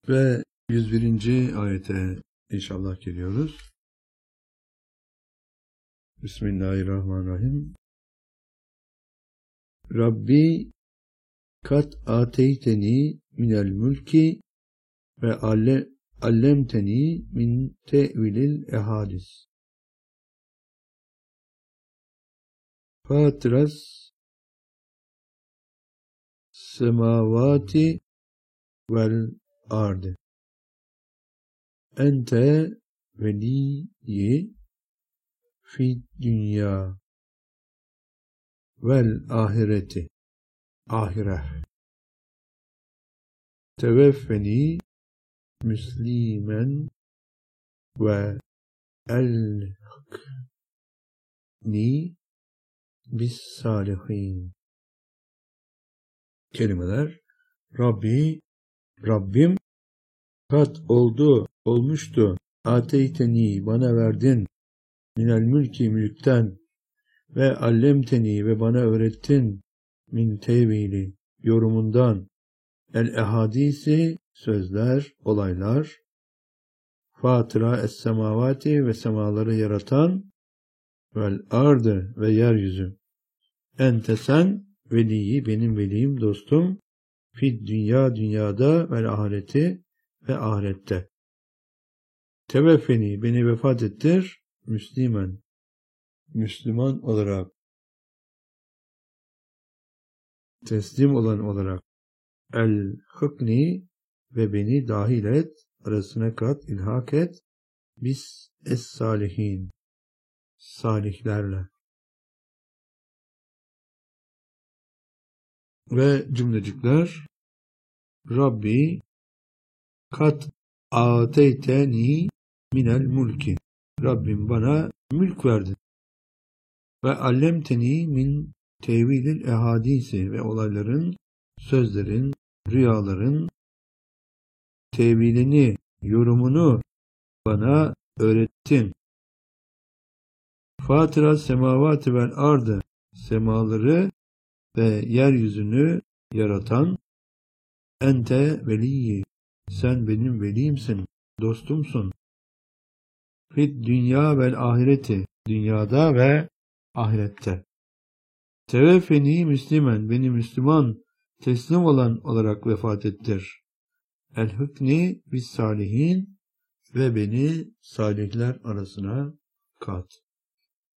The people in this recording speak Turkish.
Ve 101. ayete inşallah geliyoruz. Bismillahirrahmanirrahim. Rabbi kat ateyteni minel mülki ve allemteni min tevilil ehadis. Fatiras semavati vel ardı. Ente veliyyi fid dünya vel ahireti. Ahire. Teveffeni müslimen ve elhikni bis salihin. Kelimeler: Rabbim kat olmuştu. Ateyteni, bana verdin. Minel mülki, mülkten. Ve allemteni, ve bana öğrettin. Min tevili, yorumundan. El ehadisi, sözler, olaylar. Fatıra es semavati, ve semaları yaratan. Vel ardı, ve yeryüzü. Ente sen, veliyi, benim veliyim, dostum. Fid dünya, dünyada, vel ahireti, ve ahirette. Teveffeni, beni vefat ettir. Müslüman, Müslüman olarak. Teslim olan olarak. El-hıkni, ve beni dahil et, arasına kat, ilhak et. Biz es-salihin, salihlerle. Ve cümlecikler: Rabbi kat ateyteni minel mulki. Rabbim bana mülk verdin. Ve allemteni min tevilil ehadisi, ve olayların, sözlerin, rüyaların tevilini, yorumunu bana öğrettin. Fatıra semavati vel ardı, semaları ve yeryüzünü yaratan. Ente veliyyi, sen benim veliyimsin, dostumsun. Fid dünya vel ahireti, dünyada ve ahirette. Teveffeni müslimen, beni Müslüman, teslim olan olarak vefat ettir. El-hıkni bis salihin, ve beni salihler arasına kat.